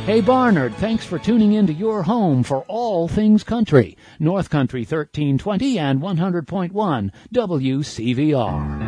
Hey Barnard, thanks for tuning into your home for all things country. North Country 1320 and 100.1 WCVR.